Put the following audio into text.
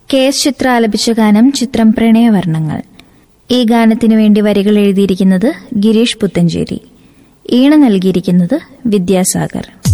KS ചിത്ര ആലപിച്ച ഗാനം ചിത്രം പ്രണയവർണ്ണങ്ങൾ. ഈ ഗാനത്തിനു വേണ്ടി വരികൾ എഴുതിയിരിക്കുന്നത് ഗിരീഷ് പുത്തഞ്ചേരി, ഈണം നൽകിയിരിക്കുന്നത് വിദ്യാസാഗർ.